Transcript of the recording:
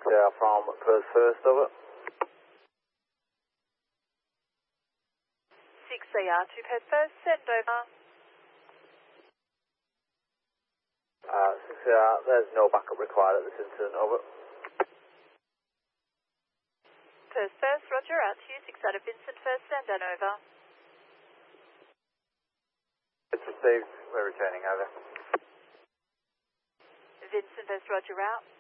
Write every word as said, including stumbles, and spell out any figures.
A R from Perth first, over. six A R to Perth first, send over. Uh, six A R, there's no backup required at this incident, over. Perth first, roger, out to you, six out of Vincent first, send and over. It's received, we're returning over. Vincent first, roger, out.